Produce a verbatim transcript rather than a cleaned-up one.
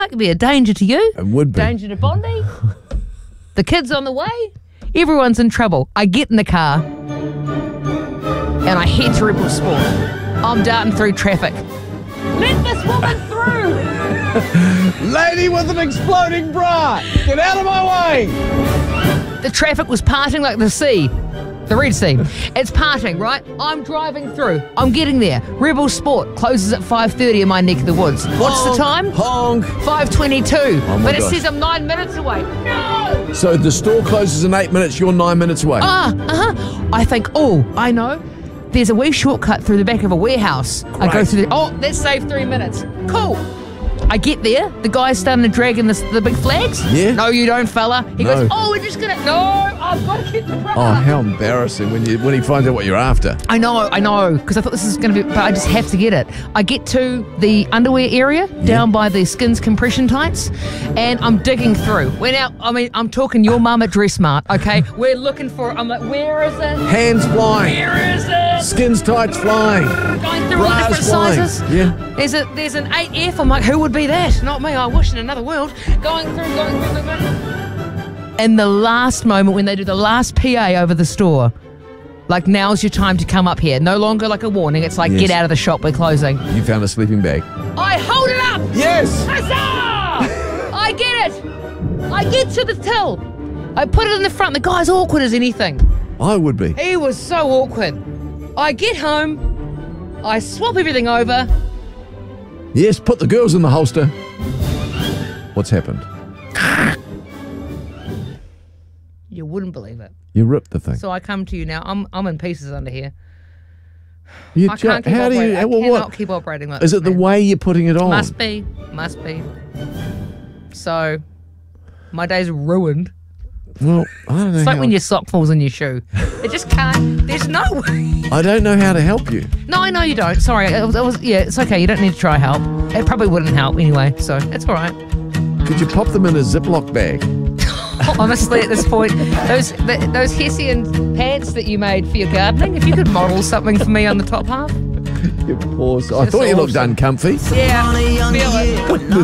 It could be a danger to you. It would be. Danger to Bondi. The kid's on the way. Everyone's in trouble. I get in the car and I head to Rebel Sport. I'm darting through traffic. Let this woman through! Lady with an exploding bra! Get out of my way! The traffic was parting like the sea. The Red Sea. It's parting, right? I'm driving through. I'm getting there. Rebel Sport closes at five thirty in my neck of the woods. What's Honk, the time? Honk. five twenty-two. Oh my but it gosh. says I'm nine minutes away. No! So the store closes in eight minutes, you're nine minutes away. Ah, uh-huh. I think, oh, I know. There's a wee shortcut through the back of a warehouse. I go Great. through the, oh, let's save three minutes. Cool. I get there. The guy's starting to drag in the, the big flags. Yeah. No, you don't, fella. He No. goes, oh, we're just going to, no, I've got to get the bra. Oh, how embarrassing when you when he finds out what you're after. I know, I know, because I thought this is going to be, but I just have to get it. I get to the underwear area down by the Skins compression tights, and I'm digging through. We're now, I mean, I'm talking your mum at Dressmart, okay? We're looking for, I'm like, where is it? Hands flying. Where is it? Skins tights flying. Going through all Bras different flying. sizes. Yeah. There's a there's an eight F. I'm like, who would be that? Not me. I wish in another world. Going through, going through, going through. And the last moment when they do the last P A over the store, like, now's your time to come up here. No longer like a warning. It's like, Yes. get out of the shop. We're closing. You found a sleeping bag. I hold it up. Yes. Huzzah! I get it. I get to the till. I put it in the front. The guy's awkward as anything. I would be. He was so awkward. I get home. I swap everything over. Yes, put the girls in the holster. What's happened? You wouldn't believe it. You ripped the thing. So I come to you now. I'm I'm in pieces under here. You I ju- can't keep how do operating. you? I well, cannot what? keep operating like Is this, it the man. way you're putting it on? Must be. Must be. So my day's ruined. Well, I don't know. It's like how when your sock falls in your shoe. It just can't. There's no way. I don't know how to help you. No, I know you don't. Sorry. It was, it was, yeah, it's okay. You don't need to try help. It probably wouldn't help anyway, so it's all right. Could you pop them in a Ziploc bag? Honestly, at this point, those the, those Hessian pants that you made for your gardening, if you could model something for me on the top half. You poor. I Just thought you looked awesome. uncomfy. Yeah, feel it.